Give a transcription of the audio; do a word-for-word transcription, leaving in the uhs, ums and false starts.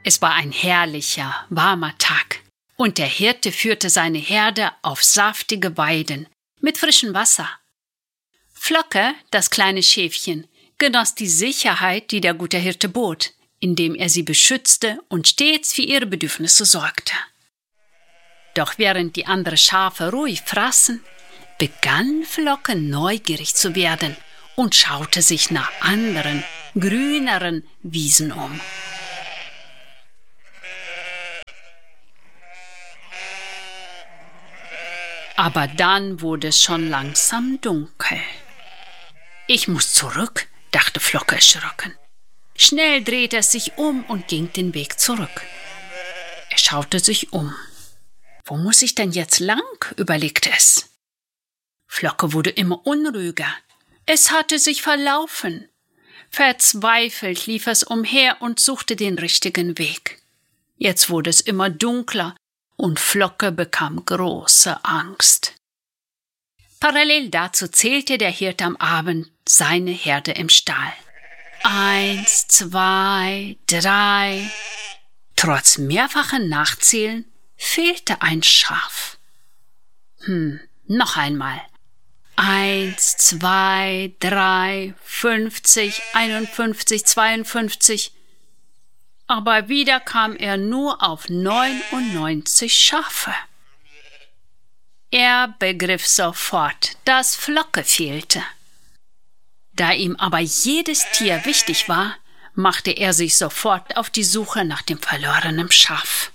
Es war ein herrlicher, warmer Tag, und der Hirte führte seine Herde auf saftige Weiden mit frischem Wasser. Flocke, das kleine Schäfchen, genoss die Sicherheit, die der gute Hirte bot, indem er sie beschützte und stets für ihre Bedürfnisse sorgte. Doch während die anderen Schafe ruhig fraßen, begann Flocke neugierig zu werden und schaute sich nach anderen, grüneren Wiesen um. Aber dann wurde es schon langsam dunkel. »Ich muss zurück«, dachte Flocke erschrocken. Schnell drehte er sich um und ging den Weg zurück. Er schaute sich um. »Wo muss ich denn jetzt lang?«, überlegte es. Flocke wurde immer unruhiger. Es hatte sich verlaufen. Verzweifelt lief es umher und suchte den richtigen Weg. Jetzt wurde es immer dunkler und Flocke bekam große Angst. Parallel dazu zählte der Hirte am Abend seine Herde im Stall. Eins, zwei, drei. Trotz mehrfachen Nachzählen fehlte ein Schaf. Hm, noch einmal. Eins, zwei, drei, fünfzig, einundfünfzig, zweiundfünfzig. Aber wieder kam er nur auf neunundneunzig Schafe. Er begriff sofort, dass Flocke fehlte. Da ihm aber jedes Tier wichtig war, machte er sich sofort auf die Suche nach dem verlorenen Schaf.